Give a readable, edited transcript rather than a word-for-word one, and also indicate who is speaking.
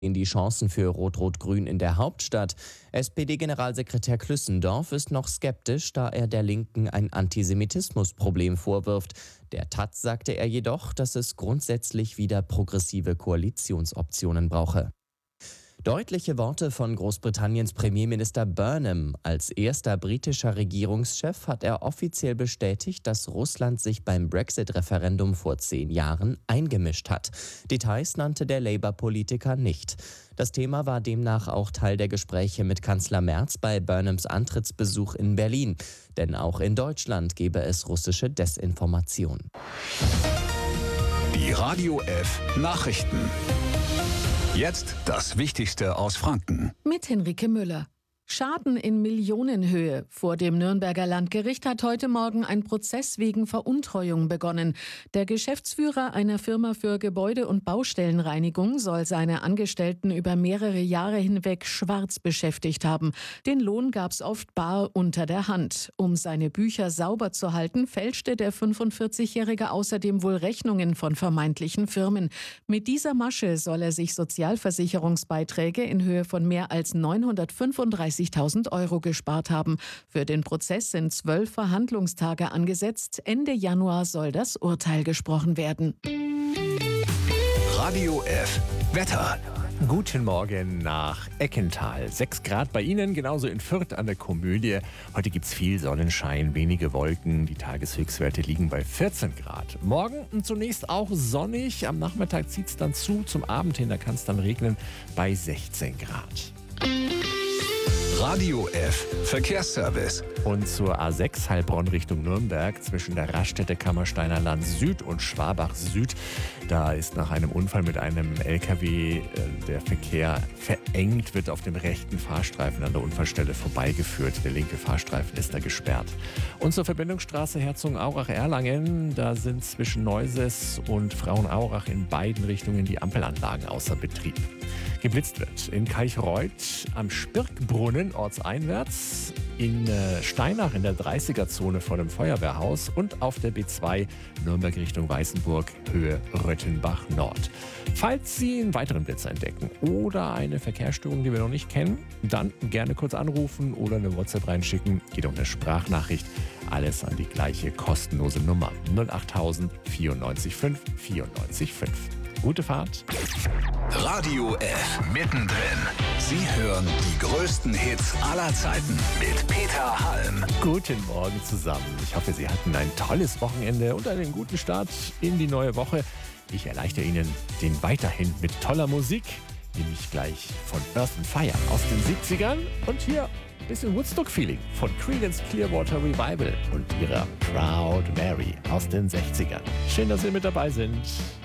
Speaker 1: Die Chancen für Rot-Rot-Grün in der Hauptstadt. SPD-Generalsekretär Klüssendorf ist noch skeptisch, da er der Linken ein Antisemitismusproblem vorwirft. Der Taz sagte er jedoch, dass es grundsätzlich wieder progressive Koalitionsoptionen brauche. Deutliche Worte von Großbritanniens Premierminister Burnham. Als erster britischer Regierungschef hat er offiziell bestätigt, dass Russland sich beim Brexit-Referendum vor 10 Jahren eingemischt hat. Details nannte der Labour-Politiker nicht. Das Thema war demnach auch Teil der Gespräche mit Kanzler Merz bei Burnhams Antrittsbesuch in Berlin. Denn auch in Deutschland gebe es russische Desinformation.
Speaker 2: Die Radio F Nachrichten. Jetzt das Wichtigste aus Franken.
Speaker 3: Mit Henrike Müller. Schaden in Millionenhöhe. Vor dem Nürnberger Landgericht hat heute Morgen ein Prozess wegen Veruntreuung begonnen. Der Geschäftsführer einer Firma für Gebäude- und Baustellenreinigung soll seine Angestellten über mehrere Jahre hinweg schwarz beschäftigt haben. Den Lohn gab's oft bar unter der Hand. Um seine Bücher sauber zu halten, fälschte der 45-Jährige außerdem wohl Rechnungen von vermeintlichen Firmen. Mit dieser Masche soll er sich Sozialversicherungsbeiträge in Höhe von mehr als 935.000 € gespart haben. Für den Prozess sind 12 Verhandlungstage angesetzt. Ende Januar soll das Urteil gesprochen werden.
Speaker 2: Radio F Wetter.
Speaker 4: Guten Morgen nach Eckental. 6 Grad bei Ihnen, genauso in Fürth an der Komödie. Heute gibt es viel Sonnenschein, wenige Wolken. Die Tageshöchstwerte liegen bei 14 Grad. Morgen zunächst auch sonnig. Am Nachmittag zieht es dann zu. Zum Abend hin, da kann es dann regnen bei 16 Grad.
Speaker 2: Radio F Verkehrsservice.
Speaker 4: Und zur A6 Heilbronn Richtung Nürnberg zwischen der Raststätte Kammersteiner Land Süd und Schwabach Süd. Da ist nach einem Unfall mit einem LKW der Verkehr verengt, wird auf dem rechten Fahrstreifen an der Unfallstelle vorbeigeführt. Der linke Fahrstreifen ist da gesperrt. Und zur Verbindungsstraße Herzogenaurach-Erlangen, da sind zwischen Neuses und Frauenaurach in beiden Richtungen die Ampelanlagen außer Betrieb. Geblitzt wird in Kalchreuth am Spirkbrunnen ortseinwärts, in Steinach in der 30er-Zone vor dem Feuerwehrhaus und auf der B2 Nürnberg Richtung Weißenburg, Höhe Röttenbach Nord. Falls Sie einen weiteren Blitz entdecken oder eine Verkehrsstörung, die wir noch nicht kennen, dann gerne kurz anrufen oder eine WhatsApp reinschicken. Geht um eine Sprachnachricht. Alles an die gleiche kostenlose Nummer 08000 94 5 94 5. Gute Fahrt.
Speaker 2: Radio F mittendrin. Sie hören die größten Hits aller Zeiten mit Peter Halm.
Speaker 4: Guten Morgen zusammen. Ich hoffe, Sie hatten ein tolles Wochenende und einen guten Start in die neue Woche. Ich erleichtere Ihnen den weiterhin mit toller Musik, nämlich gleich von Earth and Fire aus den 70ern und hier ein bisschen Woodstock-Feeling von Creedence Clearwater Revival und ihrer Proud Mary aus den 60ern. Schön, dass Sie mit dabei sind.